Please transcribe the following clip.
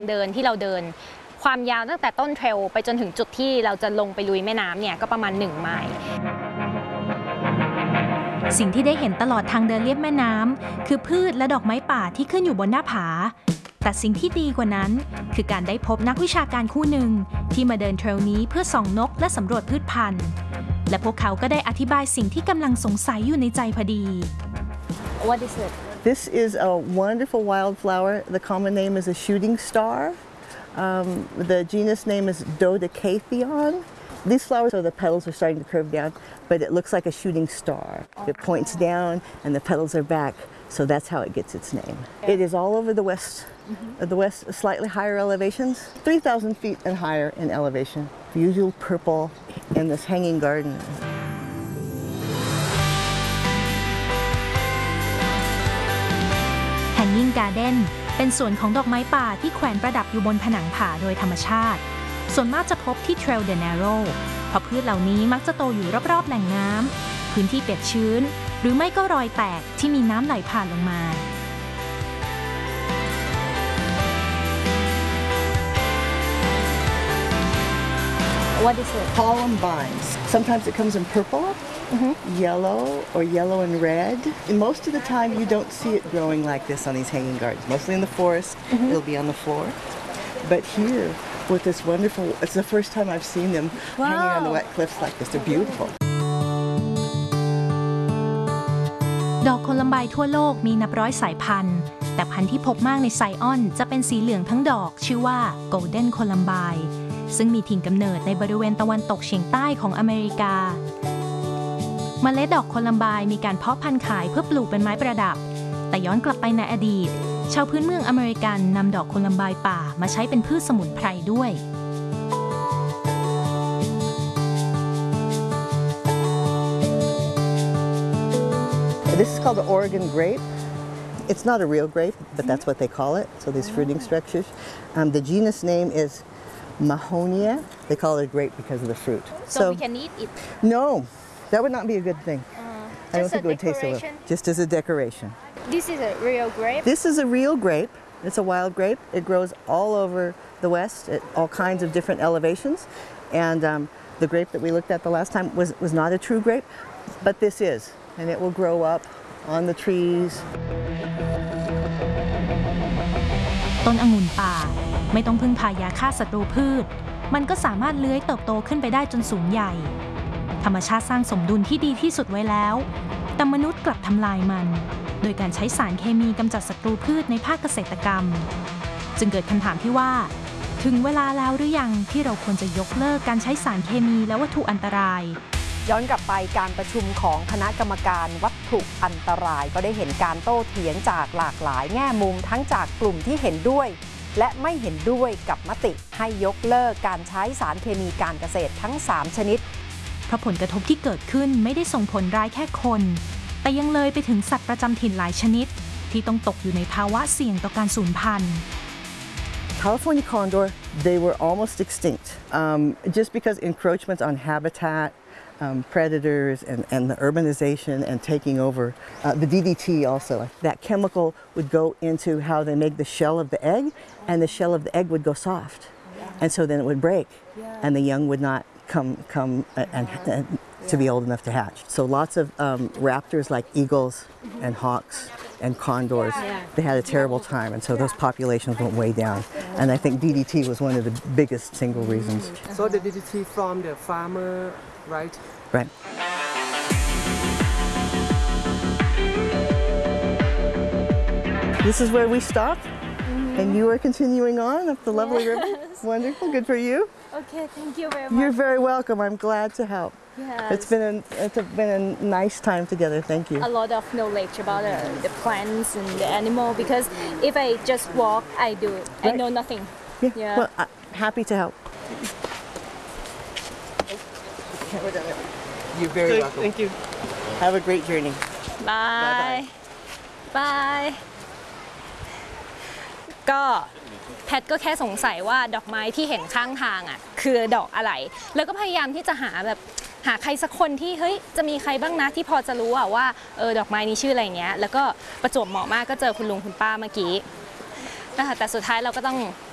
เดินที่เราเดินความยาวตั้งแต่ต้นเทรลไปจนถึงจุดที่เราจะลงไปลุยแม่น้ำเนี่ยก็ประมาณ1 ไมล์สิ่งที่ได้เห็นตลอดทางเดินเลียบแม่น้ำคือพืชและดอกไม้ป่าที่ขึ้นอยู่บนหน้าผาแต่สิ่งที่ดีกว่านั้นคือการได้พบนักวิชาการคู่หนึ่งที่มาเดินเทรลนี้เพื่อส่องนกและสำรวจพืชพันธุ์และพวกเขาก็ได้อธิบายสิ่งที่กำลังสงสัยอยู่ในใจพอดี What is it? This is a wonderful wildflower. The common name is a shooting star. The genus name is Dodecatheon. These flowers, so the petals are starting to curve down, but it looks like a shooting star. It points down and the petals are back, so that's how it gets its name. It is all over the west, slightly higher elevations, 3,000 feet and higher in elevation. The usual purple in this hanging garden. Hanging Garden เป็นสวนของดอกไม้ป่าที่แขวนประดับอยู่บนผนังผาโดยธรรมชาติส่วนมากจะพบที่ Trail de Nero เพราะพืชเหล่านี้มักจะโตอยู่รอบๆแหล่งน้ำพื้นที่เปียกชื้นหรือไม่ก็รอยแตกที่มีน้ำไหลผ่านลงมา What is it? Columbines. Sometimes it comes in purple, yellow, or yellow and red. And most of the time you don't see it growing like this on these hanging gardens. Mostly in the forest, it'll be on the floor. But here, with this wonderful, it's the first time I've seen them hanging on the wet cliffs like this. They're beautiful. ดอกโคลัมไบทั่วโลกมีนับร้อยสายพันธุ์แต่พันธุ์ที่พบมากในไซออนจะเป็นสีเหลืองทั้งดอกชื่อว่า Golden Columbine ซึ่งมีถิ่นกำเนิดในบริเวณตะวันตกเฉียงใต้ของอเมริกาเมล็ดดอกโคลัมไบมีการเพาะพันธุ์ขายเพื่อปลูกเป็นไม้ประดับแต่ย้อนกลับไปในอดีตชาวพื้นเมืองอเมริกันนำดอกโคลัมไบป่ามาใช้เป็นพืชสมุนไพรด้วย This is called the Oregon grape. It's not a real grape, but that's what they call it. So these fruiting structures. The genus name is Mahonia. They call it a grape because of the fruit. So we can eat it? No, that would not be a good thing. I don't think it would taste so well. Just as a decoration. This is a real grape? This is a real grape. It's a wild grape. It grows all over the West at all kinds of different elevations. And the grape that we looked at the last time was not a true grape, but this is. And it will grow up on the trees. ต้นองุ่นป่าไม่ต้องพึ่งพายาฆ่าศัตรูพืชมันก็สามารถเลื้อยเติบโตขึ้นไปได้จนสูงใหญ่ธรรมชาติสร้างสมดุลที่ดีที่สุดไว้แล้วแต่มนุษย์กลับทำลายมันโดยการใช้สารเคมีกำจัดศัตรูพืชในภาคเกษตรกรรมจึงเกิดคำถามที่ว่าถึงเวลาแล้วหรือยังที่เราควรจะยกเลิกการใช้สารเคมีและวัตถุอันตรายย้อนกลับไปการประชุมของคณะกรรมการวัตถุอันตรายก็ได้เห็นการโต้เถียงจากหลากหลายแง่มุมทั้งจากกลุ่มที่เห็นด้วยและไม่เห็นด้วยกับมติให้ยกเลิกการใช้สารเคมีการเกษตรทั้ง3ชนิดเพราะผลกระทบที่เกิดขึ้นไม่ได้ส่งผลร้ายแค่คนแต่ยังเลยไปถึงสัตว์ประจำถิ่นหลายชนิดที่ต้องตกอยู่ในภาวะเสี่ยงต่อการสูญพันธุ์ California condor, they were almost extinct just because encroachments on habitat.Predators and the urbanization and taking over the DDT also. That chemical would go into how they make the shell of the egg, and the shell of the egg would go soft, and so then it would break, and the young would not come and to be old enough to hatch. So lots of raptors like eagles and hawks and condors, they had a terrible time, and so those populations went way down. And I think DDT was one of the biggest single reasons. So the DDT from the farmer, right? Right. This is where we stopped, and you are continuing on up the lovely river. Wonderful, good for you. Okay, thank you very much. You're very welcome. I'm glad to help. Yes. It's been a nice time together. Thank you. A lot of knowledge about the plants and the animal because if I just walk, I know nothing. Yeah. Well, happy to help. You're very welcome. Thank you. Have a great journey. Bye. Bye. ก็แพทก็แค่สงสัยว่าดอกไม้ที่เห็นข้างทางอ่ะคือดอกอะไรแล้วก็พยายามที่จะหาใครสักคนที่เฮ้ยจะมีใครบ้างนะที่พอจะรู้ว่าดอกไม้นี้ชื่ออะไรเงี้ยแล้วก็ประจวบเหมาะมากก็เจอคุณลุงคุณป้าเมื่อกี้นะคะแต่สุดท้ายเราก็ต้อง